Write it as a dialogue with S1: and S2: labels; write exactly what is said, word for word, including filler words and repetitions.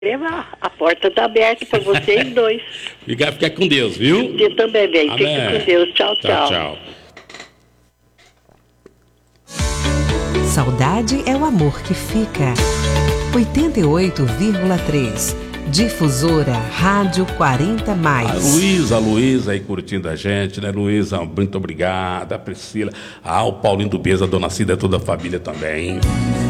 S1: A porta está aberta para vocês dois.
S2: Fica, fica com Deus, viu?
S1: Você também, bem.
S2: Amém.
S1: Fica com Deus. Tchau, tchau.
S2: Tchau, tchau.
S3: Saudade é o amor que fica. oitenta e oito vírgula três. Difusora Rádio quarenta mais.
S2: A Luísa, a Luísa aí curtindo a gente, né, Luísa? Muito obrigada. A Priscila. Ah, o Paulinho do Beza, a Dona Cida, toda a família também.